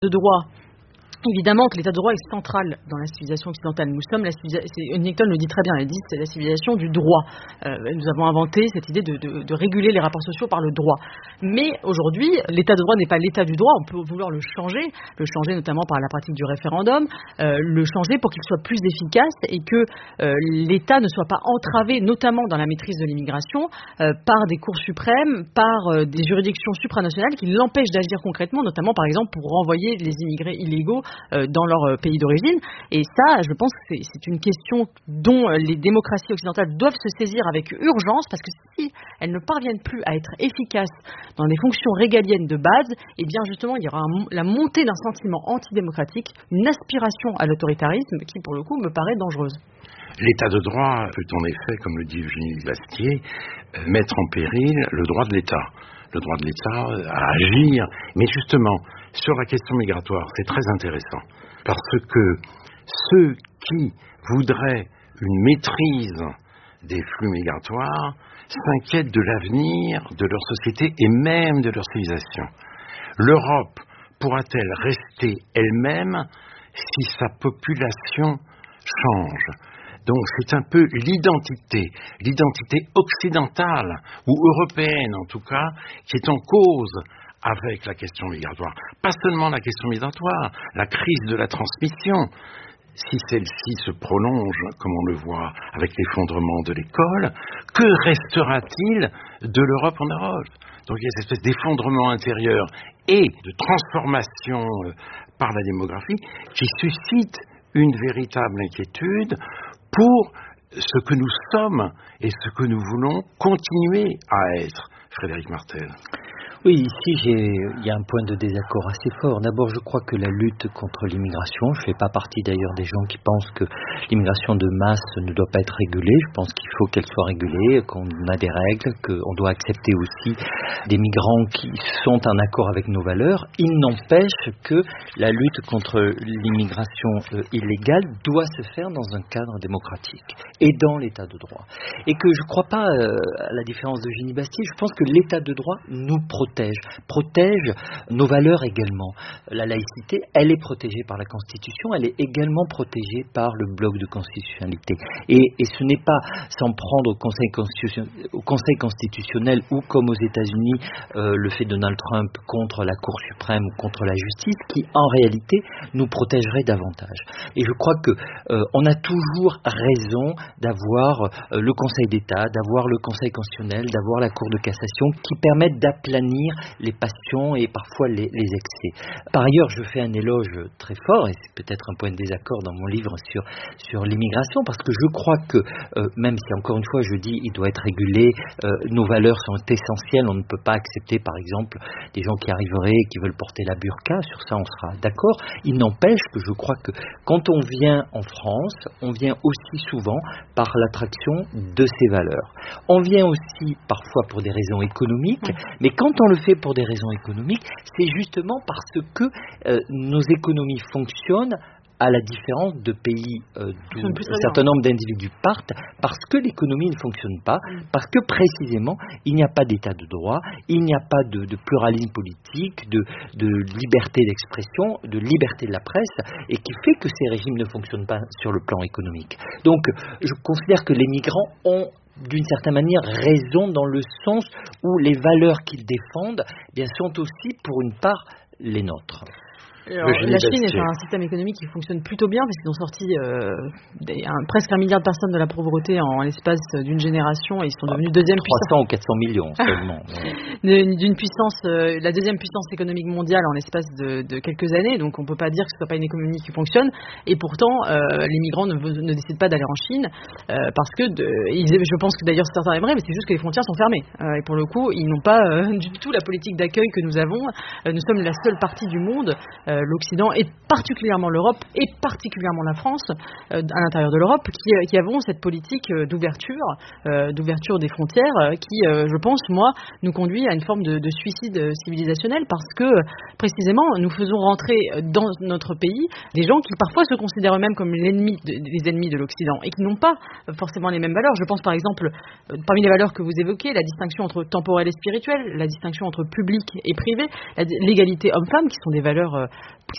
de droit. Évidemment que l'état de droit est central dans la civilisation occidentale. Nous sommes Huntington le dit très bien, elle dit c'est la civilisation du droit. Nous avons inventé cette idée de réguler les rapports sociaux par le droit. Mais aujourd'hui, l'état de droit n'est pas l'état du droit. On peut vouloir le changer notamment par la pratique du référendum, le changer pour qu'il soit plus efficace et que l'État ne soit pas entravé, notamment dans la maîtrise de l'immigration, par des cours suprêmes, par des juridictions supranationales qui l'empêchent d'agir concrètement, notamment par exemple pour renvoyer les immigrés illégaux dans leur pays d'origine. Et ça, je pense que c'est une question dont les démocraties occidentales doivent se saisir avec urgence, parce que si elles ne parviennent plus à être efficaces dans les fonctions régaliennes de base, eh bien justement il y aura la montée d'un sentiment antidémocratique, une aspiration à l'autoritarisme qui pour le coup me paraît dangereuse. L'état de droit peut en effet, comme le dit Eugénie Bastier, mettre en péril le droit de l'État. Le droit de l'État à agir. Mais justement, sur la question migratoire, c'est très intéressant. Parce que ceux qui voudraient une maîtrise des flux migratoires s'inquiètent de l'avenir de leur société et même de leur civilisation. L'Europe pourra-t-elle rester elle-même si sa population change ? Donc c'est un peu l'identité occidentale, ou européenne en tout cas, qui est en cause avec la question migratoire. Pas seulement la question migratoire, la crise de la transmission. Si celle-ci se prolonge, comme on le voit avec l'effondrement de l'école, que restera-t-il de l'Europe en Europe ? Donc il y a cette espèce d'effondrement intérieur et de transformation par la démographie qui suscite une véritable inquiétude pour ce que nous sommes et ce que nous voulons continuer à être. Frédéric Martel. Oui, ici il y a un point de désaccord assez fort. D'abord, je crois que la lutte contre l'immigration, je ne fais pas partie d'ailleurs des gens qui pensent que l'immigration de masse ne doit pas être régulée. Je pense qu'il faut qu'elle soit régulée, qu'on a des règles, qu'on doit accepter aussi des migrants qui sont en accord avec nos valeurs. Il n'empêche que la lutte contre l'immigration illégale doit se faire dans un cadre démocratique et dans l'état de droit. Et que je ne crois pas, à la différence de Eugénie Bastier, je pense que l'état de droit nous protège nos valeurs également. La laïcité, elle est protégée par la Constitution, elle est également protégée par le bloc de constitutionnalité. Et ce n'est pas s'en prendre au Conseil constitutionnel ou comme aux États-Unis le fait Donald Trump contre la Cour suprême ou contre la justice qui en réalité nous protégerait davantage. Et je crois que on a toujours raison d'avoir le Conseil d'État, d'avoir le Conseil constitutionnel, d'avoir la Cour de cassation qui permettent d'aplanir les passions et parfois les excès. Par ailleurs, je fais un éloge très fort, et c'est peut-être un point de désaccord dans mon livre sur l'immigration, parce que je crois que, même si encore une fois je dis il doit être régulé, nos valeurs sont essentielles, on ne peut pas accepter par exemple des gens qui arriveraient et qui veulent porter la burqa, sur ça on sera d'accord. Il n'empêche que je crois que quand on vient en France, on vient aussi souvent par l'attraction de ces valeurs. On vient aussi parfois pour des raisons économiques, mais quand on le fait pour des raisons économiques, c'est justement parce que nos économies fonctionnent à la différence de pays d'où un certain nombre d'individus partent, parce que l'économie ne fonctionne pas, parce que précisément il n'y a pas d'état de droit, il n'y a pas de pluralisme politique, de liberté d'expression, de liberté de la presse, et qui fait que ces régimes ne fonctionnent pas sur le plan économique. Donc je considère que les migrants ont d'une certaine manière raison dans le sens où les valeurs qu'ils défendent bien, sont aussi pour une part les nôtres. Alors, la Chine est un système économique qui fonctionne plutôt bien parce qu'ils ont sorti presque 1 milliard de personnes de la pauvreté en l'espace d'une génération et ils sont devenus deuxième puissance. 300 ou 400 millions seulement. D'une puissance, la deuxième puissance économique mondiale en l'espace de quelques années, donc on ne peut pas dire que ce soit pas une économie qui fonctionne. Et pourtant, les migrants ne décident pas d'aller en Chine parce que, je pense que d'ailleurs certains aimeraient, mais c'est juste que les frontières sont fermées. Et pour le coup, ils n'ont pas du tout la politique d'accueil que nous avons. Nous sommes la seule partie du monde. L'Occident et particulièrement l'Europe et particulièrement la France à l'intérieur de l'Europe qui avons cette politique d'ouverture des frontières qui, je pense, moi, nous conduit à une forme de suicide civilisationnel parce que précisément nous faisons rentrer dans notre pays des gens qui parfois se considèrent eux-mêmes comme les ennemis de l'Occident et qui n'ont pas forcément les mêmes valeurs. Je pense par exemple, parmi les valeurs que vous évoquez, la distinction entre temporel et spirituel, la distinction entre public et privé, l'égalité homme-femme qui sont des valeurs qui